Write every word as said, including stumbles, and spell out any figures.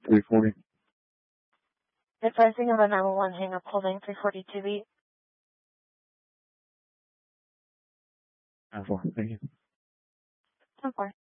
three forty. Advising of a nine one one hang up holding three forty-two beat. nine four, thank you. ten four.